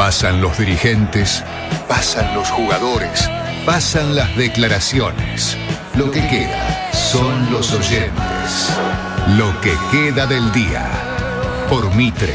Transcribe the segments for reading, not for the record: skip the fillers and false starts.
Pasan los dirigentes, pasan los jugadores, pasan las declaraciones. Lo que queda son los oyentes. Lo que queda del día. Por Mitre.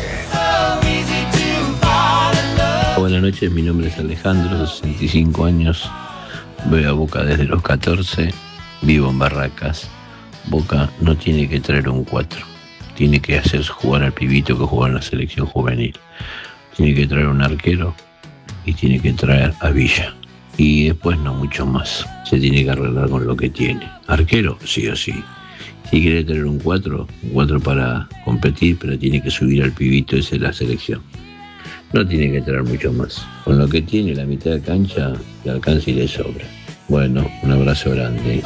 Buenas noches, mi nombre es Alejandro, 65 años. Veo a Boca desde los 14. Vivo en Barracas. Boca no tiene que traer un 4. Tiene que hacer jugar al pibito que juega en la selección juvenil. Tiene que traer un arquero y tiene que traer a Villa. Y después no mucho más. Se tiene que arreglar con lo que tiene. Arquero, sí o sí. Si quiere traer un 4 para competir, pero tiene que subir al pibito ese de la selección. No tiene que traer mucho más. Con lo que tiene, la mitad de cancha le alcanza y le sobra. Bueno, un abrazo grande.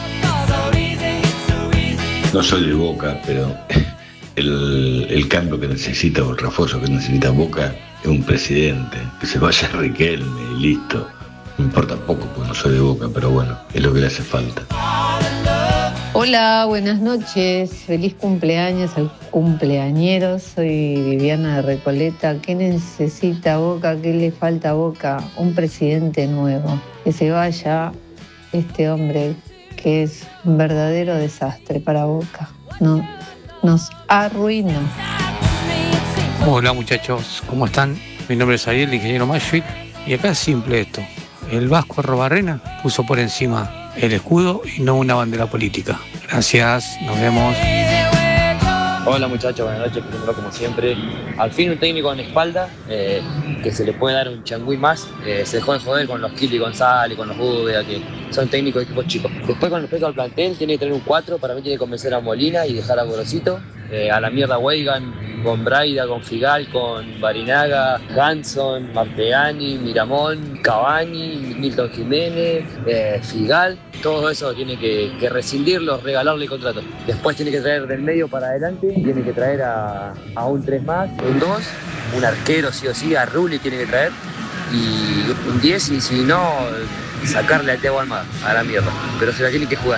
No soy de Boca, pero el cambio que necesita o el refuerzo que necesita Boca es un presidente. Que se vaya Riquelme y listo. Me importa poco porque no soy de Boca, pero bueno, es lo que le hace falta. Hola, buenas noches. Feliz cumpleaños al cumpleañero. Soy Viviana de Recoleta. ¿Qué necesita Boca? ¿Qué le falta a Boca? Un presidente nuevo. Que se vaya este hombre que es un verdadero desastre para Boca. No, nos arruinó. Hola muchachos, ¿cómo están? Mi nombre es Ariel, ingeniero Mayuit. Y acá es simple esto. El Vasco Arrobarrena puso por encima el escudo y no una bandera política. Gracias, nos vemos. Hola muchachos, buenas noches, primero como siempre. Al fin un técnico con espalda, que se le puede dar un changüí más. Se dejó de joder con los Kili González, con los Búveda, que son técnicos de equipos chicos. Después con respecto al plantel, tiene que tener un 4, para mí tiene que convencer a Molina y dejar a Gorosito. A la mierda Weigan, con Braida, con Figal, con Barinaga, Hanson, Martegani, Miramón, Cavani, Milton Jiménez, Figal. Todo eso tiene que rescindirlo, regalarle el contrato. Después tiene que traer del medio para adelante, tiene que traer a un 3 más, un 2, un arquero sí o sí, a Rulli tiene que traer, y un 10, y si no, sacarle a Thiago Almada, a la mierda. Pero se la tiene que jugar.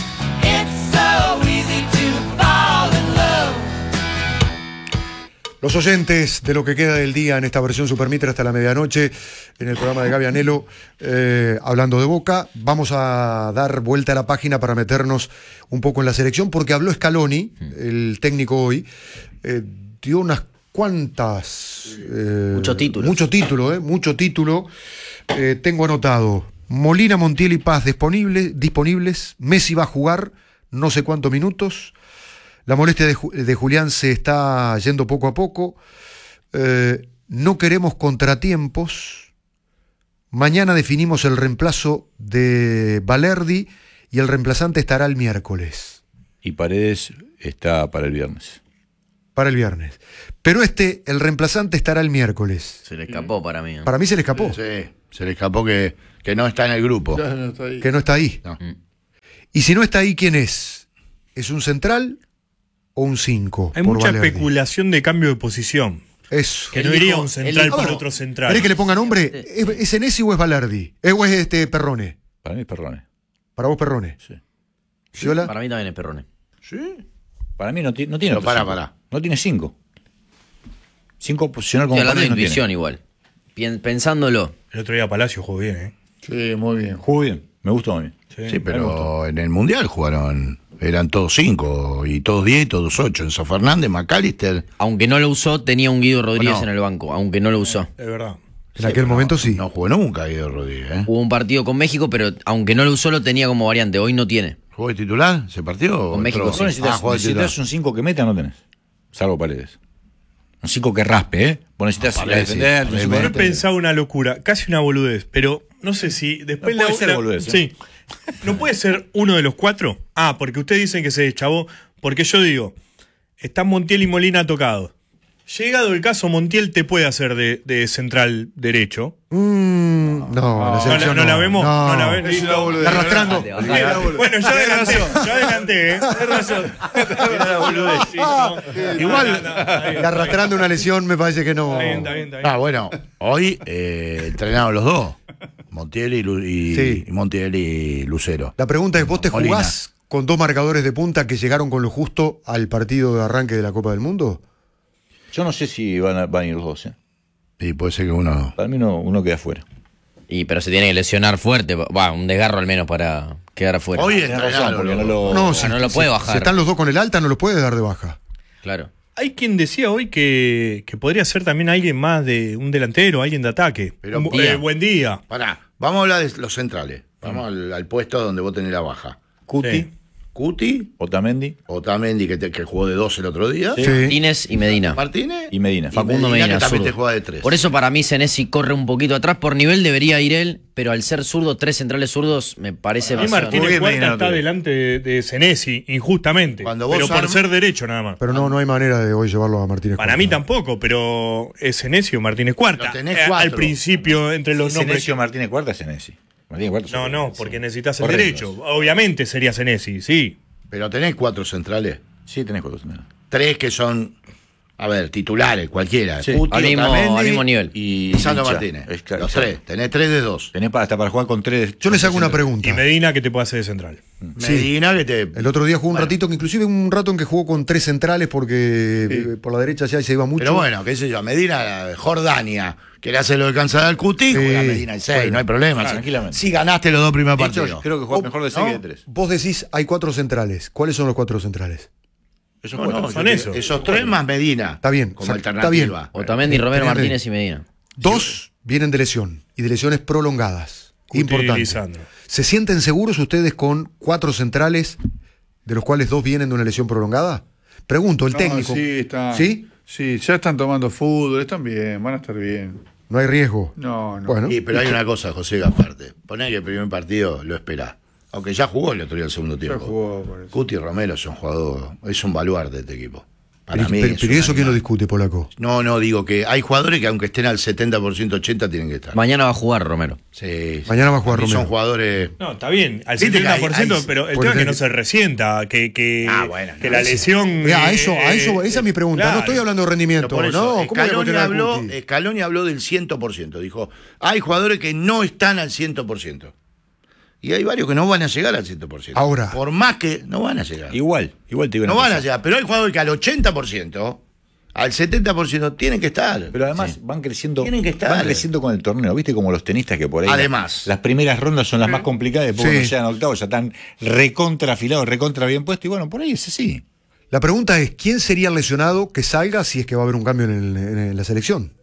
Los oyentes de lo que queda del día en esta versión Super Mitre hasta la medianoche, en el programa de Gaby Anelo, hablando de Boca. Vamos a dar vuelta a la página para meternos un poco en la selección, porque habló Scaloni, el técnico hoy, dio unas cuantas... mucho título. Mucho título. Tengo anotado, Molina, Montiel y Paz disponibles, Messi va a jugar no sé cuántos minutos. La molestia de Julián se está yendo poco a poco. No queremos contratiempos. Mañana definimos el reemplazo de Balerdi y el reemplazante estará el miércoles. Y Paredes está para el viernes. Para el viernes. Pero el reemplazante estará el miércoles. Se le escapó para mí. Para mí se le escapó. Sí, se le escapó que no está en el grupo. No está ahí. Que no está ahí. No. Y si no está ahí, ¿quién es? ¿Es un central o un 5? Hay mucha especulación de cambio de posición. Eso. Que no iría un central por otro central. ¿Querés que le ponga nombre? ¿Es Senesi o es Balerdi? ¿O es Perrone? Para mí es Perrone. ¿Para vos Perrone? Sí. ¿Ciola? Para mí también es Perrone. Sí. Para mí no tiene Pero otro cinco. No tiene 5. 5 posicional como hablando de Paredes no intuición tiene. igual. Pensándolo. El otro día Palacio jugó bien, ¿eh? Sí, muy bien. Jugó bien. Me gustó a mí. Sí, pero en el Mundial eran todos 5, y todos 10, y todos 8. Enzo Fernández, McAllister. Aunque no lo usó, tenía un Guido Rodríguez en el banco. Aunque no lo usó. Es verdad. En aquel momento sí. No jugó nunca Guido Rodríguez. Hubo un partido con México, pero aunque no lo usó, lo tenía como variante. Hoy no tiene. ¿Jugó de titular? ¿Se partió? Con México sí. Necesitas un 5 que meta, no tenés. Salvo Paredes. Un 5 que raspe, ¿eh? Vos necesitas ir a defender. Yo he pensado una locura, casi una boludez, pero no sé si después no puede ser boludez. Sí. ¿No puede ser uno de los 4? Porque ustedes dicen que se deschavó. Porque yo digo, están Montiel y Molina tocados. Llegado el caso, Montiel te puede hacer de central derecho. No, la selección no la vemos. No la ven. Está arrastrando. Bueno, yo adelanté. Es razón. Igual, arrastrando una lesión me parece que no. Está bien. Bueno, hoy entrenaron los dos. Montiel y Lucero. La pregunta es, ¿vos te Molina. jugás con dos marcadores de punta que llegaron con lo justo al partido de arranque de la Copa del Mundo? Yo no sé si van a ir los dos, ¿eh? Y puede ser que uno... Para mí uno queda fuera. Pero se tiene que lesionar fuerte, un desgarro al menos para quedar afuera. Hoy Tenés razón, porque no lo puede bajar. Si están los dos con el alta, no lo puede dar de baja. Claro. Hay quien decía hoy que podría ser también alguien más de un delantero, alguien de ataque. Pero Buen día. Pará, vamos a hablar de los centrales. Vamos al puesto donde vos tenés la baja. Cuti, Sí. Cuti, Otamendi Otamendi, que jugó de 2 el otro día. Sí. Martínez y Medina. Martínez y Medina. Facundo Medina, que también zurdo. te juega de 3. Por eso para mí Senesi corre un poquito atrás. Por nivel debería ir él, pero al ser zurdo, 3 centrales zurdos, me parece Y demasiado. Martínez Muy bien, Cuarta Medina, está no te- delante de Senesi, injustamente. Cuando vos Pero por armas- ser derecho nada más. Pero no hay manera de hoy llevarlo a Martínez. Para mí tampoco, pero es Senesi o Martínez Cuarta. Pero tenés 4. Al principio, entre los nombres. Senesio Martínez Cuarta es Senesi. Martínez Cuarta No, porque necesitas el Correcto. derecho. Obviamente sería Senesi, sí. Pero tenés 4 centrales. Sí, tenés 4 centrales. 3 que son, a ver, titulares, cualquiera. Sí, Cuti, al mismo nivel. y Sandro Licha. Martínez. Es claro, Los claro. 3. Tenés 3 de 2. Tenés hasta para jugar con 3. Yo les hago una pregunta. Y Medina, que te puede hacer de central. Medina que te... El otro día jugó un Bueno. ratito, que inclusive un rato en que jugó con 3 centrales porque por la derecha ya se iba mucho. Pero bueno, qué sé yo, Medina, Jordania, que le hace lo de cansar al Cuti, Sí, juega Medina el 6, bueno, no hay problema. tranquilamente. Si ganaste los 2 primeros De hecho, partidos. creo que juega mejor de 6 que de 3. Vos decís, hay 4 centrales. ¿Cuáles son los 4 centrales? Esos No, 4 no, son yo esos. Esos 3 más Medina. Está bien, Como está alternativa. Otamendi, Romero, Tenés Martínez y Medina. 2 vienen de lesión y de lesiones prolongadas. Cuti y Importante. Lisandro. ¿Se sienten seguros ustedes con 4 centrales, de los cuales 2 vienen de una lesión prolongada? Pregunto, el No, técnico. Sí, está. ¿Sí? Sí, ya están tomando fútbol, están bien, van a estar bien. No hay riesgo. No. Bueno, Sí, pero hay una cosa, José Gafarte. Poné que el primer partido lo esperás. Aunque ya jugó el otro día el segundo tiempo. jugó, por eso. Cuti Romero es un jugador, es un baluarte de este equipo. Para pero, mí. pero- es pero un ¿y eso quién lo animal. discute, Polaco? No, digo que hay jugadores que aunque estén al 70%, 80% tienen que estar. Mañana va a jugar Romero. Sí, Mañana va a jugar y son Romero. jugadores. No, está bien, al Viste que 70%, hay- pero el Porque tema es que no tenés se resienta, que no, la eso- lesión... A eso, esa es mi pregunta. claro. No estoy hablando de Pero rendimiento. por eso, No, ¿cómo voy a Scaloni cuestionar al habló, Cuti? Scaloni habló del 100%. Dijo, hay jugadores que no están al 100%. Y hay varios que no van a llegar al 100%. Ahora. Por más que no van a llegar. Igual te digo una No van cosa. a llegar. Pero hay jugadores que al 80%, al 70% tienen que estar. Pero además van creciendo Tienen que estar. van creciendo con el torneo, ¿viste? Como los tenistas que por ahí. Además. Las primeras rondas son las más complicadas, después Sí. cuando llegan a octavos ya están recontra afilados, recontra bien puestos, y bueno, por ahí es así. La pregunta es, ¿quién sería el lesionado que salga si es que va a haber un cambio en la selección?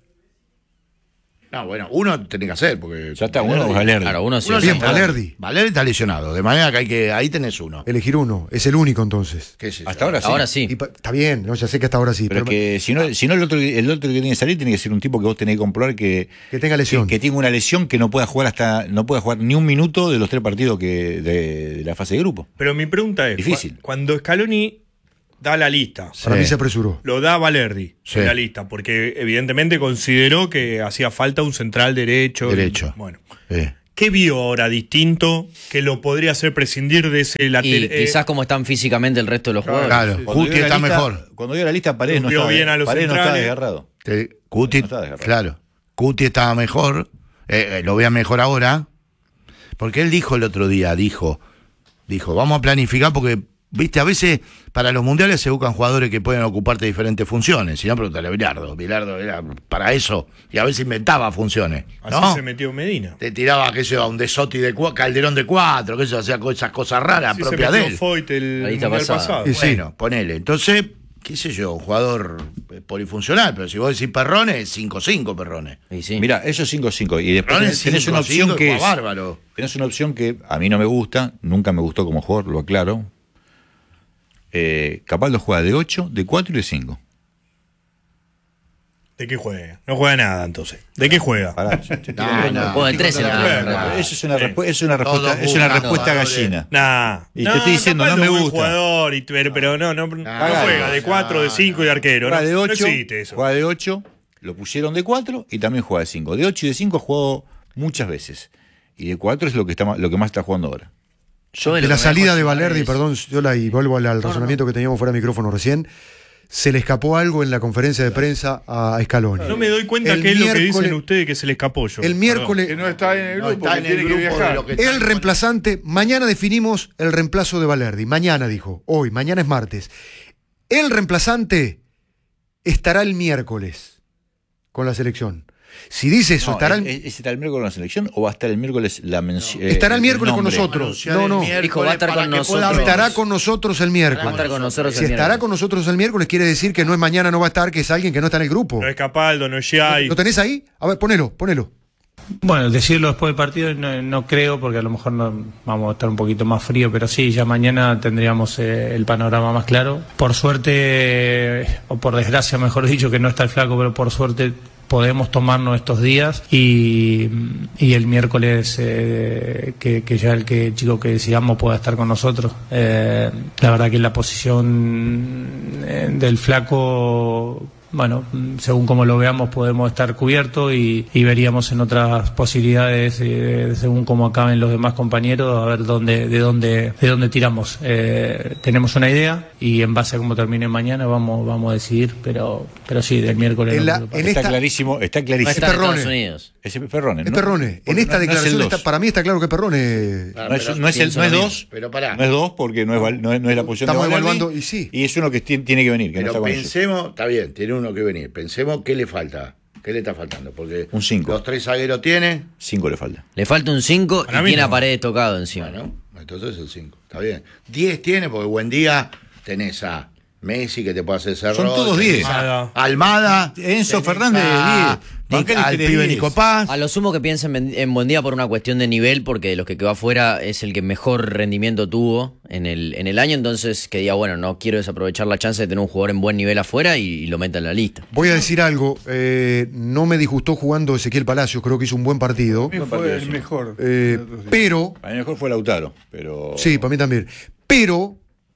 No, bueno, uno tiene que hacer, porque. Ya está, uno es Valerdi. Claro, uno sí. Uno Bien, está- Valerdi. Valerdi está lesionado, de manera que ahí tenés uno. Elegir uno. Es el único entonces. ¿Qué sé yo? Hasta ahora sí. Ahora sí. Está bien, no, ya sé que hasta ahora sí. Pero que si no el otro que tiene que salir tiene que ser un tipo que vos tenés que comprobar que tenga lesión. que tenga una lesión que no pueda jugar ni un minuto de los 3 partidos de la fase de grupo. Pero mi pregunta es, Difícil. cuando Scaloni da la lista, Para Sí. mí se apresuró. lo da Valerdi Sí. en la lista, porque evidentemente consideró que hacía falta un central derecho. Derecho. Bueno, Sí. ¿qué vio ahora distinto que lo podría hacer prescindir de ese Y lateral? quizás como están físicamente el resto de los jugadores. Claro, Cuando Cuti dio la está lista- mejor. Cuando dio la lista, Paredes no Suplió estaba, bien a los Paredes no estaba centrales. desgarrado. Cuti, No está desgarrado. claro, Cuti estaba mejor, lo vean mejor ahora, porque él dijo el otro día, dijo, vamos a planificar porque, viste, a veces para los mundiales se buscan jugadores que pueden ocuparte diferentes funciones, si no, pregúntale a Bilardo era para eso, y a veces inventaba funciones, Así ¿no? se metió Medina. Te tiraba, qué sé yo, un De Sotti Calderón de 4, que eso hacía esas cosas raras Así se propias de metió él. Foyt el La lista mundial pasada. pasado. Y sí. Bueno, ponele. Entonces, qué sé yo, un jugador polifuncional, pero si vos decís Perrones, 5-5 Perrones. Y sí. Mira, eso es 5-5. Y después Perrones tenés una 5-5 opción que y es. juega bárbaro. Tenés una opción que a mí no me gusta, nunca me gustó como jugador, lo aclaro. Capaldo juega de 8, de 4 y de 5. ¿De qué juega? No juega nada entonces. ¿De qué juega? Pará, No, Juega de 13 nada. Eso es una respuesta, Todos buscan respuesta jugadores. gallina. Nah. Y te estoy diciendo, Capaldo no me es buen gusta. jugador, pero no juega de 4, de 5 y de arquero. Juega No, de no 8, existe eso. juega de 8, lo pusieron de 4 y también juega de 5. De 8 y de 5 jugó muchas veces. Y de 4 es lo que más está jugando ahora. Yo De lo la que me salida dejo de llevar Valerdi, es- perdón, y vuelvo al razonamiento que teníamos fuera de micrófono recién, se le escapó algo en la conferencia de prensa a Scaloni. No me doy cuenta El que es lo que dicen miércoles- ustedes que se le escapó yo. El miércoles, Que no está en el No grupo, está que en el tiene que grupo de viajar. lo que el reemplazante, mañana definimos el reemplazo de Valerdi. Mañana dijo, hoy, mañana es martes. El reemplazante estará el miércoles con la selección. Si dice eso, estará ¿Estará el miércoles en la selección o va a estar el miércoles la mención? Estará el miércoles con nosotros. No. Dijo, va a estar con nosotros. Estará con nosotros el miércoles. Va a estar con nosotros Si estará con nosotros el miércoles, quiere decir que no es mañana, no va a estar, que es alguien que no está en el grupo. No es Capaldo, no es Giai. ¿Lo tenés ahí? A ver, ponelo. Bueno, decirlo después del partido no creo, porque a lo mejor vamos a estar un poquito más frío, pero sí, ya mañana tendríamos el panorama más claro. Por suerte, o por desgracia mejor dicho, que no está el flaco, pero por suerte podemos tomarnos estos días y el miércoles que ya el chico que decidamos pueda estar con nosotros. La verdad que la posición del flaco, bueno, según como lo veamos podemos estar cubiertos y veríamos en otras posibilidades según cómo acaben los demás compañeros, a ver de dónde tiramos. Tenemos una idea y en base a cómo termine mañana vamos a decidir, pero sí, del miércoles. Está clarísimo. No está en Estados Unidos. Es Perrone. Es Perrone. En esta declaración para mí está claro que Perrone. No es dos, pero pará. No es dos porque no es la posición estamos de Valverde. evaluando y es uno que tiene que venir. Que pero no está pensemos, está bien, tiene uno que venir. Pensemos qué le falta. ¿Qué le está faltando? Porque un 5. Los 3 zagueros tiene. 5 le falta. Le falta un 5 y tiene a Paredes tocado encima. Bueno, entonces el 5. Está bien. 10 tiene porque buen día tenés a Messi que te puede hacer cerro. Son todos 10. Almada. Enzo Fernández, 10. Al pibe Nico Paz. A lo sumo que piensen en Buendía por una cuestión de nivel, porque de los que quedó afuera es el que mejor rendimiento tuvo en el año, entonces que diga, bueno, no quiero desaprovechar la chance de tener un jugador en buen nivel afuera y lo meta en la lista. Voy a decir algo, no me disgustó jugando Ezequiel Palacios, creo que hizo un buen partido. Fue el mejor. Pero... A mí mejor fue Lautaro, pero... Sí, para mí también. Pero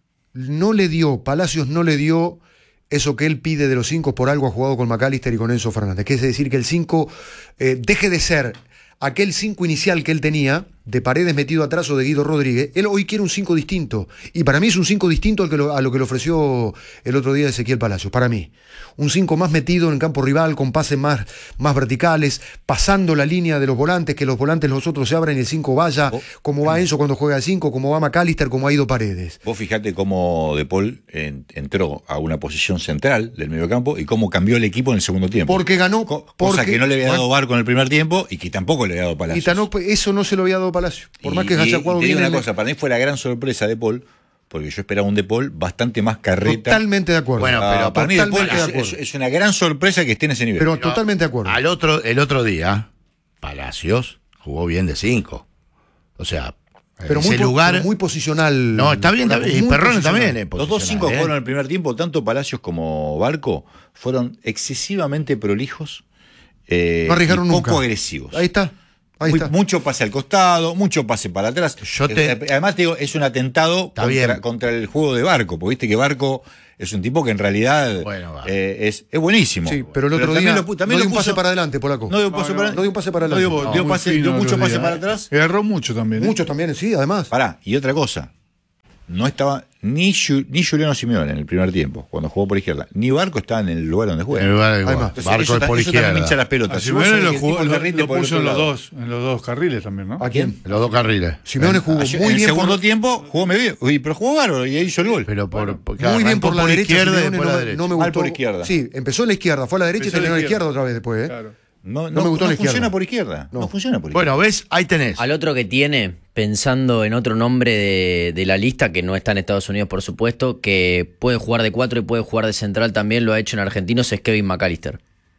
Palacios no le dio eso que él pide de los 5, por algo ha jugado con McAllister y con Enzo Fernández, que es decir que el 5 deje de ser aquel 5 inicial que él tenía, de Paredes metido atrás o de Guido Rodríguez. Él hoy quiere un 5 distinto, y para mí es un 5 distinto a lo que le ofreció el otro día Ezequiel Palacios, para mí. Un 5 más metido en el campo rival, con pases más verticales, pasando la línea de los volantes, que los volantes los otros se abran y el 5 vaya, como va Enzo cuando juega el 5, como va McAllister, como ha ido Paredes. Vos fijate cómo De Paul entró a una posición central del mediocampo y cómo cambió el equipo en el segundo tiempo. Porque ganó. Cosa que no le había dado Barco en el primer tiempo y que tampoco le había dado Palacios. Y eso no se lo había dado Palacios. Por más que haya jugado bien. Te digo una cosa, para mí fue la gran sorpresa de Paul, porque yo esperaba un De Paul bastante más carreta. Totalmente de acuerdo. Bueno, pero para mí De Paul es una gran sorpresa que esté en ese nivel. Pero totalmente de acuerdo. El otro día, Palacios jugó bien de 5. O sea, pero ese lugar muy posicional. No, está bien. Y Perrone también es Los dos 5 jugaron en el primer tiempo, tanto Palacios como Barco, fueron excesivamente prolijos. No arriesgaron nunca. Poco agresivos. Ahí está. Mucho pase al costado, mucho pase para atrás. Además, te digo, es un atentado contra el juego de Barco, porque viste que Barco es un tipo que en realidad es buenísimo. Sí, pero el otro día también no dio un pase para adelante, Polaco. No dio un pase para adelante. Dio mucho pase para atrás. Erró mucho también. Mucho también, sí, además. Pará, y otra cosa. No estaba ni Juliano Simeone en el primer tiempo, cuando jugó por izquierda, ni Barco estaba en el lugar donde juega. Barco por izquierda. También hincha las pelotas. Simeone lo puso en los dos carriles también, ¿no? ¿A quién? En los dos carriles. Simeone jugó muy bien. En el segundo tiempo jugó medio bien, pero jugó bárbaro y ahí hizo el gol. Pero muy bien por la derecha, izquierda y después la derecha. No me gustó. Por izquierda. Sí, empezó en la izquierda, fue a la derecha y terminó en la izquierda otra vez después. Claro. No me gustó la funciona por izquierda. No funciona por izquierda. Bueno, ¿ves? Ahí tenés. Al otro que tiene, pensando en otro nombre de la lista, que no está en Estados Unidos, por supuesto, que puede jugar de 4 y puede jugar de central también, lo ha hecho en Argentinos, es Kevin McAllister.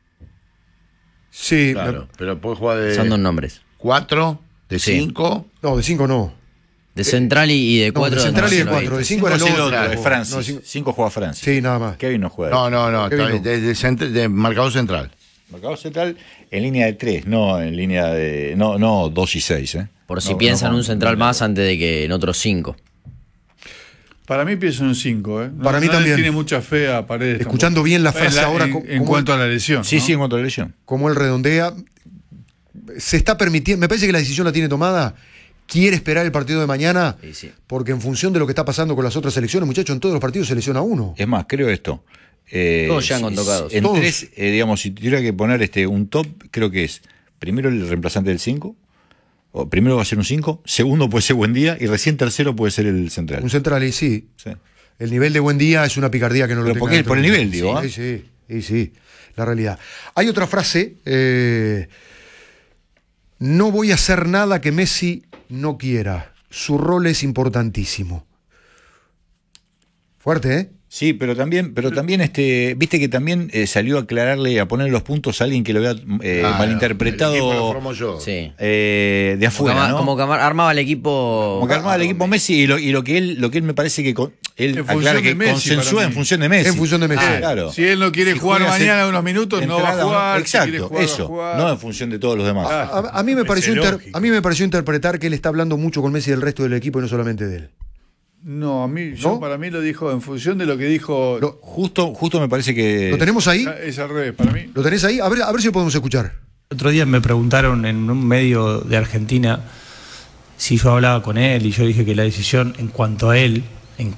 Sí, claro, pero puede jugar de... Son dos nombres. 4, de 5. No, de 5 no. De central y de 4. De central y de 4. De 5 era el otro. Es Francis. 5 juega Francis. Sí, nada más. Kevin no juega. No, de marcador central. Marcador central en línea de 3, no en línea de... No 2 y 6, Por si piensan un central más antes de que en otros 5. Para mí pienso en un 5, Para mí también. Tiene mucha fe a Paredes. Escuchando bien la frase ahora... En cuanto a la lesión. Sí, en cuanto a la lesión. Como él redondea, se está permitiendo... Me parece que la decisión la tiene tomada. Quiere esperar el partido de mañana, porque en función de lo que está pasando con las otras selecciones, muchachos, en todos los partidos se lesiona uno. Es más, creo esto... todos ya han tocados. En 3, digamos, si tuviera que poner un top, creo que es primero el reemplazante del 5, o primero va a ser un 5, segundo puede ser Buendía y recién tercero puede ser el central. Un central, y sí. El nivel de Buendía es una picardía que no lo tenga. Porque por el nivel, digo. Sí. Y sí, la realidad. Hay otra frase, no voy a hacer nada que Messi no quiera. Su rol es importantísimo. Fuerte, ¿eh? Sí, pero también viste que también salió a aclararle, a poner los puntos a alguien que lo había malinterpretado de afuera, ¿no? Como que armaba el equipo. Como que armaba el equipo Messi y lo que él me parece que él aclara que consensúa en función de Messi. En función de Messi. Claro. Si él no quiere jugar mañana unos minutos, no va a jugar. Exacto, eso. No en función de todos los demás. A mí me pareció interpretar que él está hablando mucho con Messi del resto del equipo y no solamente de él. No, para mí lo dijo en función de lo que dijo. Justo me parece que. ¿Lo tenemos ahí? Es al revés, para mí. ¿Lo tenés ahí? A ver si lo podemos escuchar. El otro día me preguntaron en un medio de Argentina si yo hablaba con él y yo dije que la decisión en cuanto a él,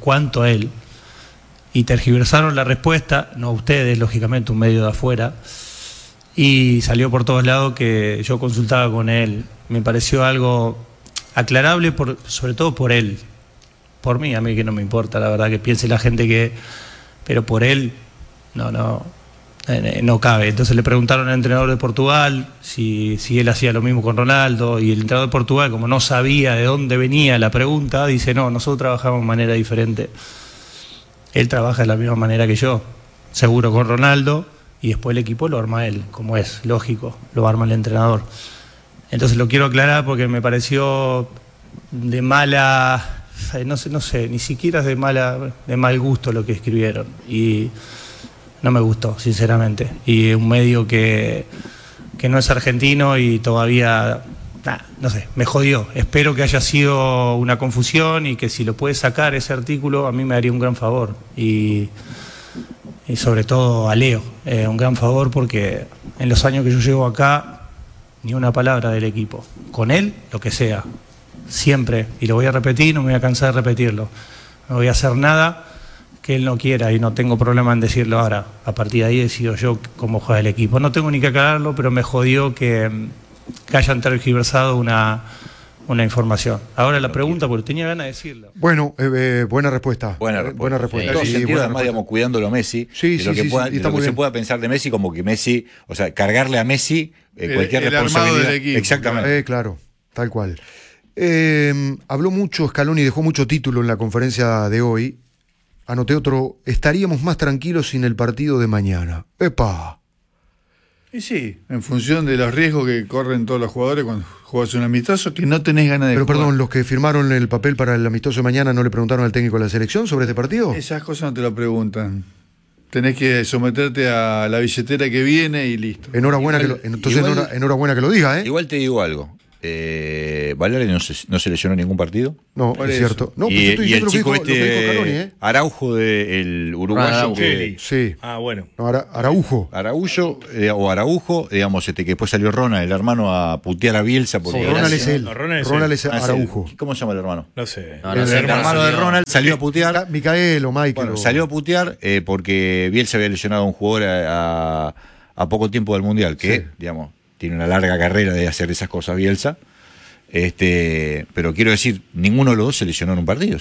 y tergiversaron la respuesta, no ustedes, lógicamente, un medio de afuera, y salió por todos lados que yo consultaba con él. Me pareció algo aclarable, sobre todo por él. Por mí, a mí que no me importa, la verdad, que piense la gente que... Pero por él, no cabe. Entonces le preguntaron al entrenador de Portugal si él hacía lo mismo con Ronaldo, y el entrenador de Portugal, como no sabía de dónde venía la pregunta, dice, no, nosotros trabajamos de manera diferente. Él trabaja de la misma manera que yo, seguro con Ronaldo, y después el equipo lo arma él, como es, lógico, lo arma el entrenador. Entonces lo quiero aclarar porque me pareció de mala... No sé, ni siquiera es de mal gusto lo que escribieron, y no me gustó, sinceramente. Y un medio que no es argentino y todavía, no sé, me jodió. Espero que haya sido una confusión y que si lo puede sacar ese artículo a mí me haría un gran favor, y sobre todo a Leo, un gran favor, porque en los años que yo llevo acá ni una palabra del equipo, con él lo que sea. Siempre, y lo voy a repetir, no me voy a cansar de repetirlo, no voy a hacer nada que él no quiera, y no tengo problema en decirlo ahora. A partir de ahí decido yo cómo juega el equipo. No tengo ni que aclararlo, pero me jodió que hayan tergiversado una información. Ahora la pregunta, porque tenía ganas de decirlo. Bueno, buena respuesta. Buena respuesta. En todo sentido, además, digamos, cuidándolo a Messi. Lo que se pueda pensar de Messi, como que Messi, o sea, cargarle a Messi cualquier responsabilidad. Del equipo, exactamente. Claro, tal cual. Habló mucho Scaloni, dejó mucho título en la conferencia de hoy. Anoté otro: estaríamos más tranquilos sin el partido de mañana. ¡Epa! Y sí, en función de los riesgos que corren todos los jugadores cuando jugás un amistoso, que no tenés ganas de Pero jugar. perdón, los que firmaron el papel para el amistoso de mañana, ¿no le preguntaron al técnico de la selección sobre este partido? Esas cosas no te lo preguntan. Tenés que someterte a la billetera que viene y listo. Enhorabuena enhorabuena que lo diga, ¿eh? Igual te digo algo. Valere no se lesionó en ningún partido. No, es cierto. No, y el chico lo que dijo Scaloni, ¿eh? Araujo del uruguayo sí. Bueno. No, Araujo, digamos, que después salió Ronald, el hermano, a putear a Bielsa porque Ronald es él. Ronald es Araujo. ¿Cómo se llama el hermano? No sé. El hermano de Ronald salió a putear. Micael o Michael. Bueno, salió a putear porque Bielsa había lesionado a un jugador a poco tiempo del Mundial, que, digamos, tiene una larga carrera de hacer esas cosas Bielsa. Pero quiero decir, ninguno de los dos se lesionó en un partido.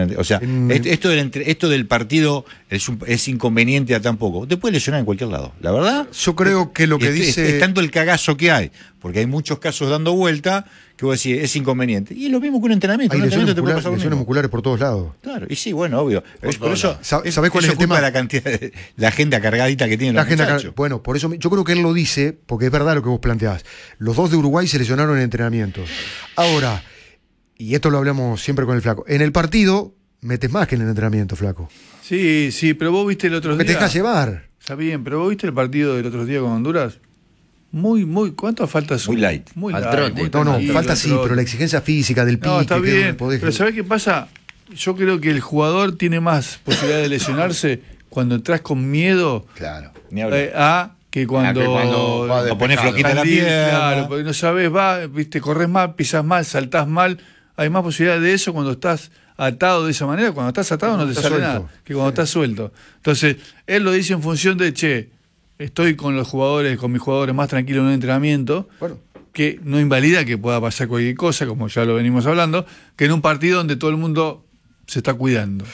Esto del partido es inconveniente a tan poco. Te puede lesionar en cualquier lado. La verdad, yo creo que lo que dice es tanto el cagazo que hay, porque hay muchos casos dando vuelta, que vos decís es inconveniente. Y es lo mismo que un entrenamiento. Hay lesiones musculares por todos lados. Claro, y sí, bueno, obvio. Por eso, ¿sabés cuál es el tema? La cantidad de la agenda cargadita que tiene Bueno, por eso yo creo que él lo dice, porque es verdad lo que vos planteás. Los dos de Uruguay se lesionaron en entrenamientos. Ahora, y esto lo hablamos siempre con el Flaco, en el partido metes más que en el entrenamiento, Flaco. Sí, pero vos viste el otro día. Que te dejas llevar. Está bien, pero vos viste el partido del otro día con Honduras. Muy, ¿cuánto falta? Muy light. Al trote. No, falta sí, pero la exigencia física del pique. No, está bien, pero ¿sabés qué pasa? Yo creo que el jugador tiene más posibilidad de lesionarse cuando entras con miedo. Claro. Que cuando pones floquita la pierna. Claro, porque no sabes, corres mal, pisas mal, saltás mal. Hay más posibilidad de eso cuando estás atado de esa manera. Cuando estás atado no te sale nada, que cuando estás suelto. Entonces, él lo dice en función de, estoy con mis jugadores más tranquilos en un entrenamiento, que no invalida que pueda pasar cualquier cosa, como ya lo venimos hablando, que en un partido donde todo el mundo se está cuidando.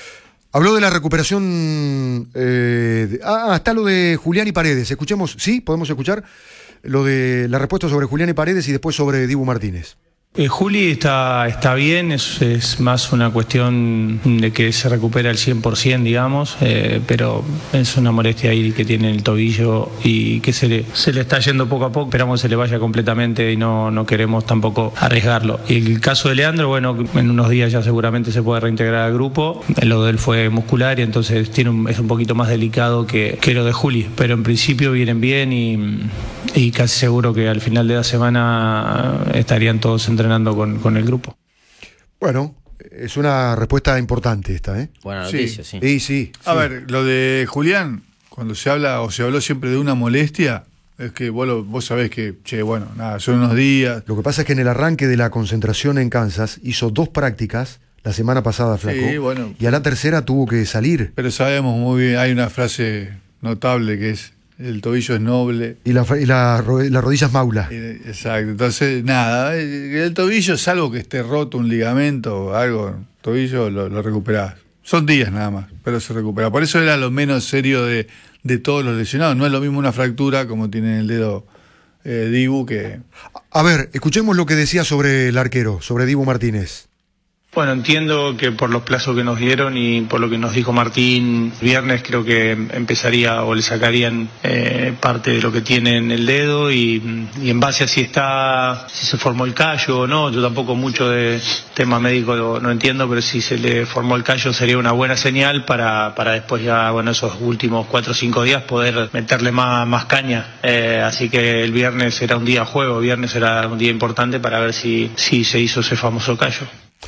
Habló de la recuperación. Está lo de Julián y Paredes. Escuchemos, ¿sí? ¿Podemos escuchar? Lo de la respuesta sobre Julián y Paredes y después sobre Dibu Martínez. Juli está bien, es más una cuestión de que se recupera al 100%, digamos, pero es una molestia ahí que tiene el tobillo y que se le está yendo poco a poco. Esperamos que se le vaya completamente y no queremos tampoco arriesgarlo. Y el caso de Leandro, bueno, en unos días ya seguramente se puede reintegrar al grupo. Lo de él fue muscular y entonces es un poquito más delicado que lo de Juli, pero en principio vienen bien y casi seguro que al final de la semana estarían todos entrenando con el grupo. Bueno, es una respuesta importante esta, ¿eh? Buena noticia, sí. Sí. A ver, lo de Julián, cuando se habla o se habló siempre de una molestia, es que vos sabés que, son unos días. Lo que pasa es que en el arranque de la concentración en Kansas hizo 2 prácticas la semana pasada, Flaco, y a la tercera tuvo que salir. Pero sabemos muy bien, hay una frase notable que es: el tobillo es noble. Y la rodilla es maula. Exacto. Entonces, nada, el tobillo, salvo que esté roto un ligamento o algo, el tobillo lo recuperás. Son días nada más, pero se recupera. Por eso era lo menos serio de todos los lesionados. No es lo mismo una fractura como tiene en el dedo Dibu que... A ver, escuchemos lo que decía sobre el arquero, sobre Dibu Martínez. Bueno, entiendo que por los plazos que nos dieron y por lo que nos dijo Martín viernes, creo que empezaría o le sacarían parte de lo que tiene en el dedo y en base a si se formó el callo o no. Yo tampoco mucho de tema médico no entiendo, pero si se le formó el callo sería una buena señal para después ya, esos últimos 4 o 5 días poder meterle más caña. Así que el viernes será un día juego, viernes será un día importante para ver si se hizo ese famoso callo.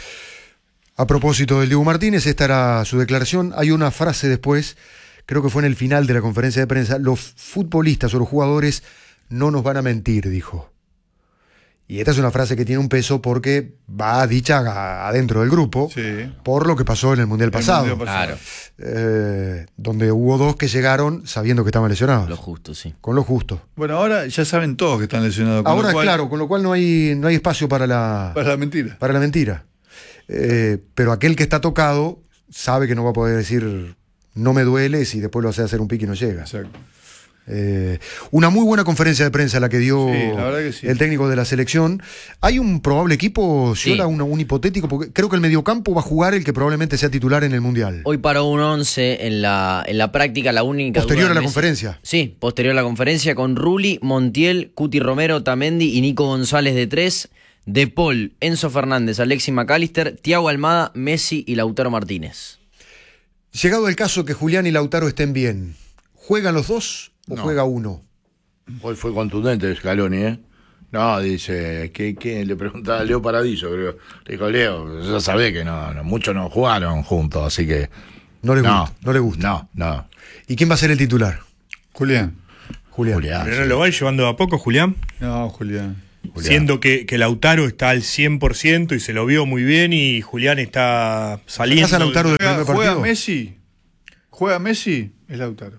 A propósito del Dibu Martínez, esta era su declaración. Hay una frase después, creo que fue en el final de la conferencia de prensa: los futbolistas o los jugadores no nos van a mentir, dijo. Y esta es una frase que tiene un peso porque va dicha adentro del grupo, por lo que pasó en el Mundial pasado. Claro. Donde hubo 2 que llegaron sabiendo que estaban lesionados. Lo justo, sí. Con lo justo. Bueno, ahora ya saben todos que están lesionados. Ahora, claro, con lo cual no hay espacio para la mentira. Para la mentira. Pero aquel que está tocado sabe que no va a poder decir no me duele si después lo hace hacer un pique y no llega. Exacto. Una muy buena conferencia de prensa la que dio el técnico de la selección. ¿Hay un probable equipo, Ciola, un hipotético? Porque creo que el mediocampo va a jugar el que probablemente sea titular en el Mundial. Hoy paró un 11 en la práctica, la única. Posterior a la conferencia. Sí, posterior a la conferencia, con Rulli, Montiel, Cuti Romero, Tamendi y Nico González de 3. De Paul, Enzo Fernández, Alexis McAllister, Thiago Almada, Messi y Lautaro Martínez. Llegado el caso que Julián y Lautaro estén bien, ¿juegan los 2 o juega uno? Hoy fue contundente Scaloni, ¿eh? No, dice, ¿qué? Le preguntaba a Leo Paradiso, creo. Le dijo, Leo, ya sabés que muchos no jugaron juntos, así que... No le gusta. No. ¿Y quién va a ser el titular? Julián. ¿Pero no lo vais llevando a poco, Julián? No, Julián. Siendo que Lautaro está al 100% y se lo vio muy bien y Julián está saliendo. ¿Pasa Lautaro del primer partido? Juega Messi, es Lautaro.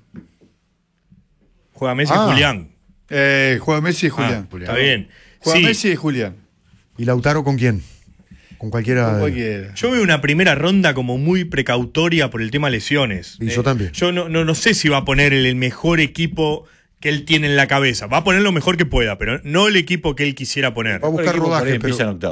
Juega Messi y Julián. Juega Messi y Julián. Está bien. Juega Messi y Julián. ¿Y Lautaro con quién? Con cualquiera. Yo veo una primera ronda como muy precautoria por el tema lesiones. Y yo también. Yo no sé si va a poner el mejor equipo que él tiene en la cabeza. Va a poner lo mejor que pueda, pero no el equipo que él quisiera poner. Va a buscar rodaje, pero...